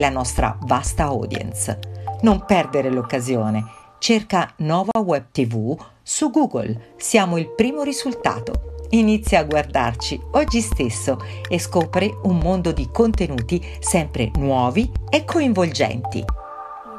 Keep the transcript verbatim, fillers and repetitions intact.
la nostra vasta audience. Non perdere l'occasione. Cerca Nova Web ti vu su Google. Siamo il primo risultato. Inizia a guardarci oggi stesso e scopri un mondo di contenuti sempre nuovi e coinvolgenti.